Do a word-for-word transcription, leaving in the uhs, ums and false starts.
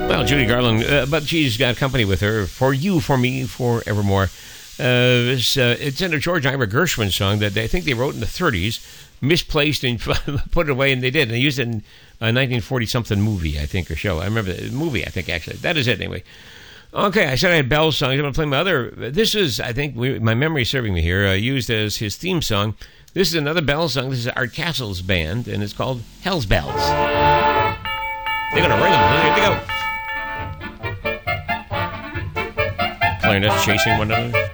Well, Judy Garland, uh, but she's got company with her. For You, For Me, Forevermore. Uh, it's, uh, it's in a George Ira Gershwin song that they, I think they wrote in the thirties, misplaced and put it away, and they did. And they used it in a nineteen forty-something movie, I think, or show. I remember the movie, I think, actually. That is it, anyway. Okay, I said I had Bell songs. I'm going to play my other. This is, I think, we, my memory is serving me here, uh, used as his theme song. This is another Bell song. This is Art Castle's band, and it's called Hell's Bells. They're going to ring them. Here they go. Clarinets chasing one another.